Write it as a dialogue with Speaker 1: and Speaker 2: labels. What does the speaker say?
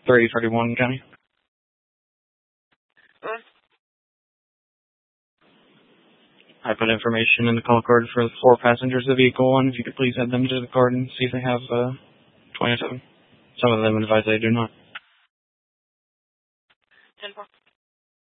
Speaker 1: 331 County. I put information in the call card for the 4 passengers of vehicle 1. If you could please add them to the card and see if they have 27. Some of them advise they do not.